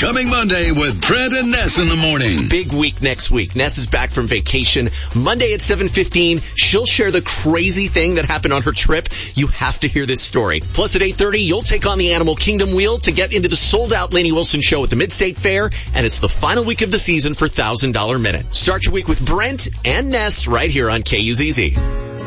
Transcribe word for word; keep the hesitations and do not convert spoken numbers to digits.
Coming Monday with Brent and Ness in the morning. Big week next week. Ness is back from vacation. Monday at seven fifteen, she'll share the crazy thing that happened on her trip. You have to hear this story. Plus at eight thirty, you'll take on the Animal Kingdom wheel to get into the sold-out Lainey Wilson show at the Mid-State Fair, and it's the final week of the season for one thousand dollars Minute. Start your week with Brent and Ness right here on K U Z Z.